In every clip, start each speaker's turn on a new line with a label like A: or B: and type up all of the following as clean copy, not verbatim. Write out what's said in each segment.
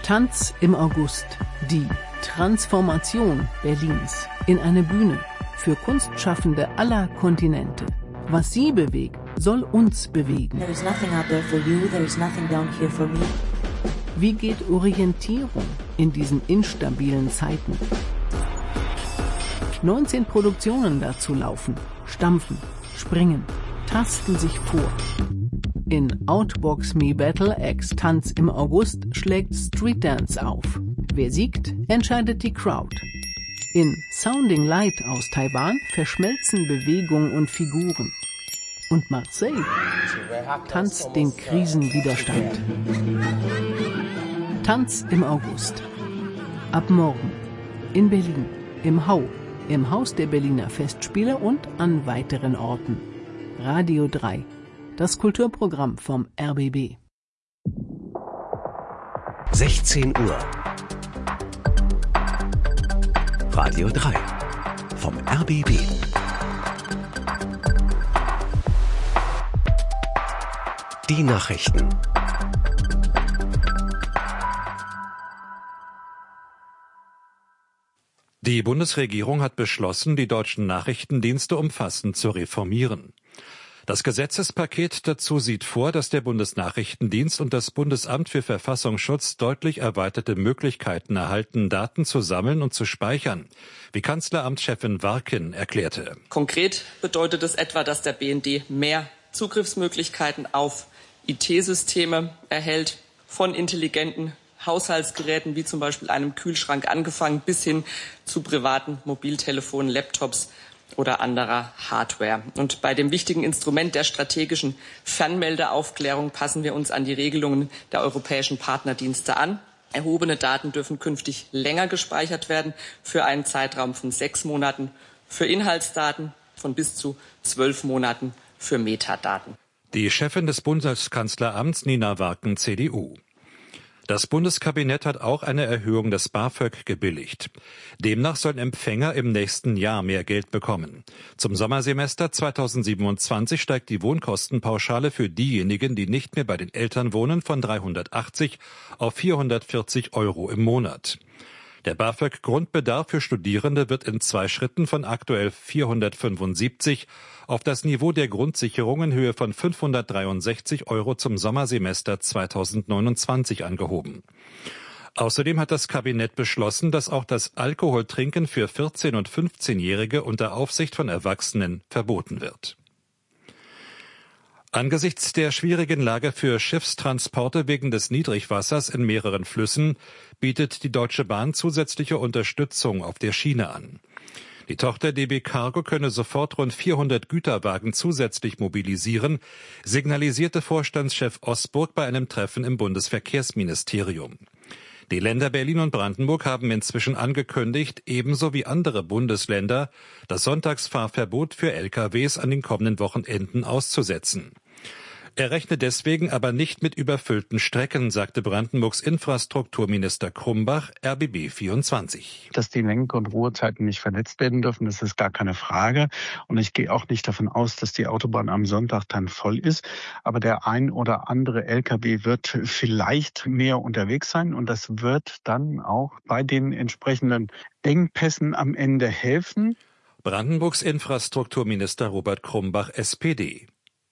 A: Tanz im August. Die Transformation Berlins in eine Bühne für Kunstschaffende aller Kontinente. Was sie bewegt, soll uns bewegen.
B: There is nothing out there for you, there is nothing down here for me.
A: Wie geht Orientierung in diesen instabilen Zeiten? 19 Produktionen dazu laufen, stampfen, springen, tasten sich vor. In Outbox Me Battle X Tanz im August schlägt Street Dance auf. Wer siegt, entscheidet die Crowd. In Sounding Light aus Taiwan verschmelzen Bewegung und Figuren. Und Marseille tanzt den Krisenwiderstand. Tanz im August. Ab morgen in Berlin, im Hau, im Haus der Berliner Festspiele und an weiteren Orten. Radio 3, das Kulturprogramm vom RBB.
C: 16 Uhr. Radio 3 vom RBB. Die Nachrichten.
D: Die Bundesregierung hat beschlossen, die deutschen Nachrichtendienste umfassend zu reformieren. Das Gesetzespaket dazu sieht vor, dass der Bundesnachrichtendienst und das Bundesamt für Verfassungsschutz deutlich erweiterte Möglichkeiten erhalten, Daten zu sammeln und zu speichern, wie Kanzleramtschefin Warken erklärte.
E: Konkret bedeutet es etwa, dass der BND mehr Zugriffsmöglichkeiten auf IT-Systeme erhält, von intelligenten Haushaltsgeräten wie zum Beispiel einem Kühlschrank angefangen bis hin zu privaten Mobiltelefonen, Laptops oder anderer Hardware. Und bei dem wichtigen Instrument der strategischen Fernmeldeaufklärung passen wir uns an die Regelungen der europäischen Partnerdienste an. Erhobene Daten dürfen künftig länger gespeichert werden, für einen Zeitraum von 6 Monaten, für Inhaltsdaten von bis zu 12 Monaten für Metadaten.
D: Die Chefin des Bundeskanzleramts, Nina Warken, CDU. Das Bundeskabinett hat auch eine Erhöhung des BAföG gebilligt. Demnach sollen Empfänger im nächsten Jahr mehr Geld bekommen. Zum Sommersemester 2027 steigt die Wohnkostenpauschale für diejenigen, die nicht mehr bei den Eltern wohnen, von 380 auf 440 € im Monat. Der BAföG-Grundbedarf für Studierende wird in 2 Schritten von aktuell 475 auf das Niveau der Grundsicherung in Höhe von 563 € zum Sommersemester 2029 angehoben. Außerdem hat das Kabinett beschlossen, dass auch das Alkoholtrinken für 14- und 15-Jährige unter Aufsicht von Erwachsenen verboten wird. Angesichts der schwierigen Lage für Schiffstransporte wegen des Niedrigwassers in mehreren Flüssen bietet die Deutsche Bahn zusätzliche Unterstützung auf der Schiene an. Die Tochter DB Cargo könne sofort rund 400 Güterwagen zusätzlich mobilisieren, signalisierte Vorstandschef Osburg bei einem Treffen im Bundesverkehrsministerium. Die Länder Berlin und Brandenburg haben inzwischen angekündigt, ebenso wie andere Bundesländer, das Sonntagsfahrverbot für LKWs an den kommenden Wochenenden auszusetzen. Er rechne deswegen aber nicht mit überfüllten Strecken, sagte Brandenburgs Infrastrukturminister Krumbach, RBB 24.
F: Dass die Lenk- und Ruhezeiten nicht verletzt werden dürfen, das ist gar keine Frage. Und ich gehe auch nicht davon aus, dass die Autobahn am Sonntag dann voll ist. Aber der ein oder andere LKW wird vielleicht mehr unterwegs sein. Und das wird dann auch bei den entsprechenden Engpässen am Ende helfen.
D: Brandenburgs Infrastrukturminister Robert Krumbach, SPD.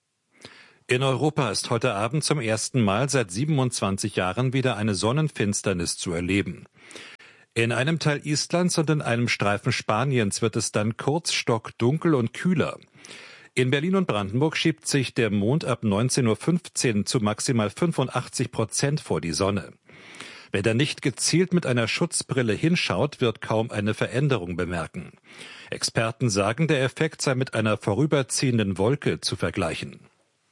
D: In Europa ist heute Abend zum ersten Mal seit 27 Jahren wieder eine Sonnenfinsternis zu erleben. In einem Teil Islands und in einem Streifen Spaniens wird es dann kurz stockdunkel und kühler. In Berlin und Brandenburg schiebt sich der Mond ab 19:15 Uhr zu maximal 85% vor die Sonne. Wer da nicht gezielt mit einer Schutzbrille hinschaut, wird kaum eine Veränderung bemerken. Experten sagen, der Effekt sei mit einer vorüberziehenden Wolke zu vergleichen.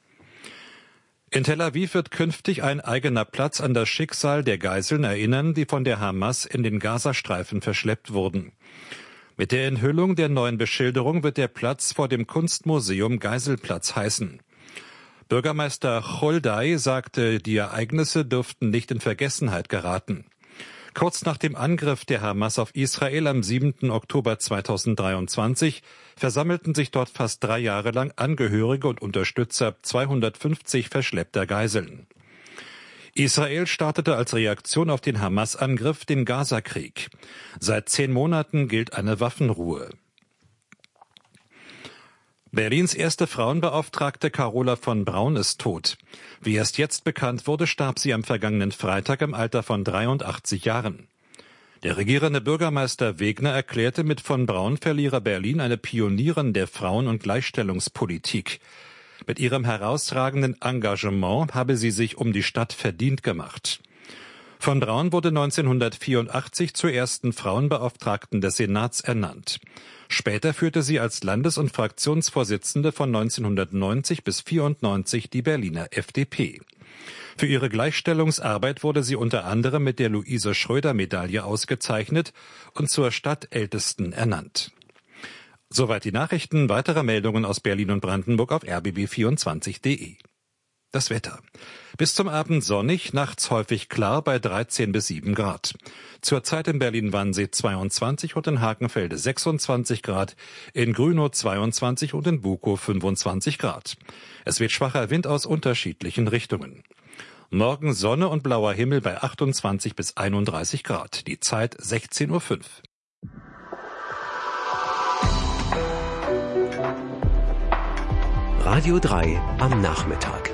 D: In Tel Aviv wird künftig ein eigener Platz an das Schicksal der Geiseln erinnern, die von der Hamas in den Gazastreifen verschleppt wurden. Mit der Enthüllung der neuen Beschilderung wird der Platz vor dem Kunstmuseum Geiselplatz heißen. Bürgermeister Choldai sagte, die Ereignisse dürften nicht in Vergessenheit geraten. Kurz nach dem Angriff der Hamas auf Israel am 7. Oktober 2023 versammelten sich dort fast 3 Jahre lang Angehörige und Unterstützer 250 verschleppter Geiseln. Israel startete als Reaktion auf den Hamas-Angriff den Gaza-Krieg. Seit 10 Monaten gilt eine Waffenruhe. Berlins erste Frauenbeauftragte Carola von Braun ist tot. Wie erst jetzt bekannt wurde, starb sie am vergangenen Freitag im Alter von 83 Jahren. Der regierende Bürgermeister Wegner erklärte, mit von Braun verliere Berlin eine Pionierin der Frauen- und Gleichstellungspolitik. Mit ihrem herausragenden Engagement habe sie sich um die Stadt verdient gemacht. Von Braun wurde 1984 zur ersten Frauenbeauftragten des Senats ernannt. Später führte sie als Landes- und Fraktionsvorsitzende von 1990 bis 1994 die Berliner FDP. Für ihre Gleichstellungsarbeit wurde sie unter anderem mit der Luise-Schröder-Medaille ausgezeichnet und zur Stadtältesten ernannt. Soweit die Nachrichten. Weitere Meldungen aus Berlin und Brandenburg auf rbb24.de. Das Wetter. Bis zum Abend sonnig, nachts häufig klar bei 13 bis 7 Grad. Zurzeit in Berlin-Wannsee 22 und in Hakenfelde 26 Grad, in Grünow 22 und in Bukow 25 Grad. Es wird schwacher Wind aus unterschiedlichen Richtungen. Morgen Sonne und blauer Himmel bei 28 bis 31 Grad. Die Zeit 16:05 Uhr.
C: Radio 3 am Nachmittag.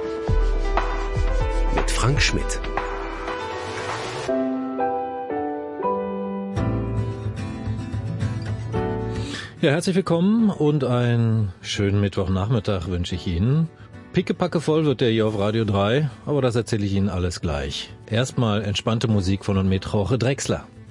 C: Mit Frank Schmidt.
G: Ja, herzlich willkommen und einen schönen Mittwochnachmittag wünsche ich Ihnen. Pickepacke voll wird der hier auf Radio 3, aber das erzähle ich Ihnen alles gleich. Erstmal entspannte Musik von und mit Jorge Drexler.